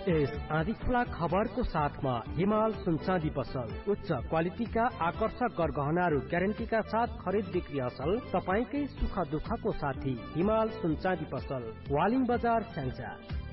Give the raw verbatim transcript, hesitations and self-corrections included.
यस आँधी खुला खबरको साथमा हिमाल सुनचाँदी पसल उच्च क्वालिटीका आकर्षक गरगहनाहरू ग्यारेन्टीका साथ खरिद बिक्री असल। तपाईकै सुख दुःखको साथी हिमाल सुनचाँदी पसल, वालिङ बजार स्याङ्जा।